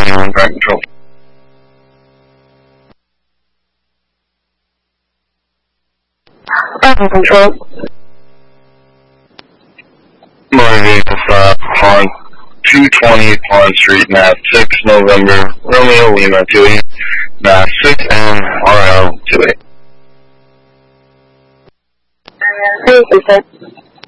21 ground control. Control. Motor vehicle 5, Pond 220 Pond Street, Mass 6, November, Romeo Lima 28, Mass 6, and RL 28. 3%.